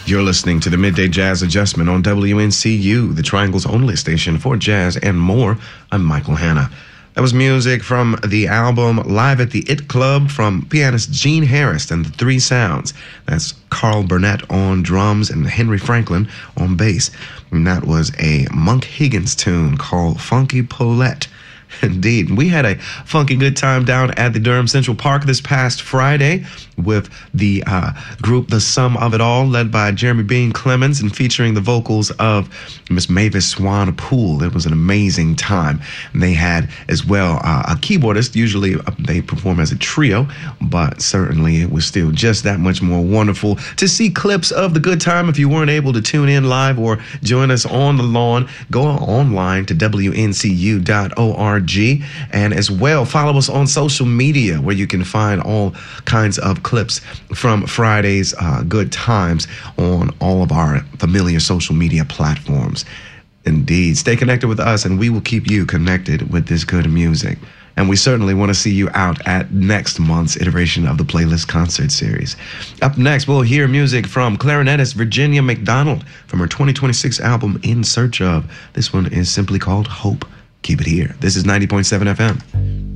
You're listening to the Midday Jazz Adjustment on WNCU, the Triangle's only station for jazz and more. I'm Michael Hanna. That was music from the album Live at the It Club from pianist Gene Harris and the Three Sounds. That's Carl Burnett on drums and Henry Franklin on bass. And that was a Monk Higgins tune called Funky Paulette. Indeed. We had a funky good time down at the Durham Central Park this past Friday with the group The Sum of It All, led by Jeremy Bean Clemens and featuring the vocals of Miss Mavis Swan Poole. It was an amazing time. And they had as well a keyboardist. Usually they perform as a trio, but certainly it was still just that much more wonderful to see clips of the good time. If you weren't able to tune in live or join us on the lawn, go online to WNCU.org. And as well, follow us on social media where you can find all kinds of clips from Friday's good times on all of our familiar social media platforms. Indeed, stay connected with us and we will keep you connected with this good music. And we certainly want to see you out at next month's iteration of the Playlist Concert Series. Up next, we'll hear music from clarinetist Virginia McDonald from her 2026 album In Search Of. This one is simply called Hope. Keep it here. This is 90.7 FM.